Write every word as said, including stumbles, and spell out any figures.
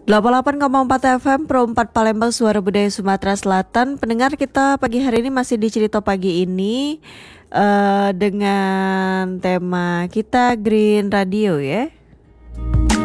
delapan puluh delapan koma empat F M Pro empat Palembang Suara Budaya Sumatera Selatan. Pendengar kita pagi hari ini masih di Cerita Pagi ini uh, dengan tema kita Green Radio ya.